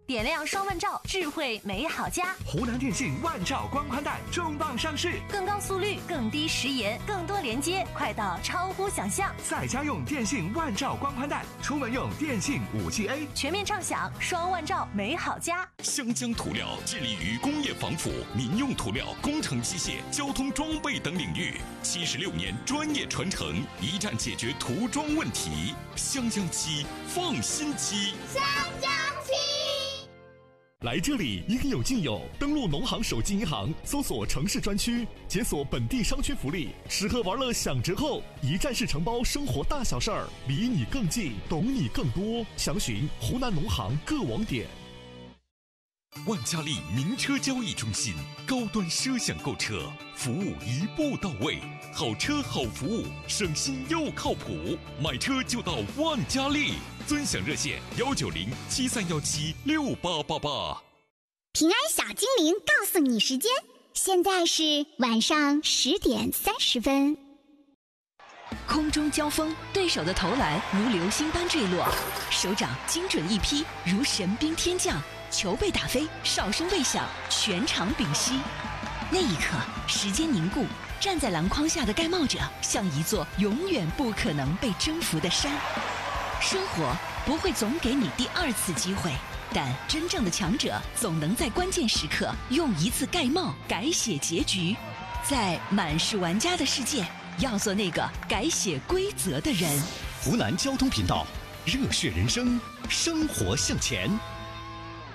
点亮双万兆，智慧美好家。 湖南电信万兆光宽带重磅上市， 更高速率，更低时延，更多连接，快到超乎想象。 在家用电信万兆光宽带，出门用电信5G A， 全面畅享双万兆美好家。 湘江涂料致力于工业防腐、民用涂料、工程机械、交通装备等领域，76年专业传承，一站解决涂装问题。湘江漆，放心漆。 湘江漆。 来这里应有尽有，登录农行手机银行，搜索城市专区，解锁本地商圈福利，吃喝玩乐享折扣，一站式承包生活大小事儿，离你更近，懂你更多。详询湖南农行各网点。 万家丽名车交易中心，高端奢享购车，服务一步到位，好车好服务，省心又靠谱，买车就到万家丽。尊享热线19073176888。 平安小精灵告诉你时间，现在是晚上10点30分。 空中交锋，对手的投篮如流星般坠落，手掌精准一劈，如神兵天降，球被打飞，哨声未响，全场屏息。那一刻，时间凝固，站在篮筐下的盖帽者像一座永远不可能被征服的山。生活不会总给你第二次机会，但真正的强者总能在关键时刻用一次盖帽改写结局。在满是玩家的世界，要做那个改写规则的人。 湖南交通频道，热血人生，生活向前。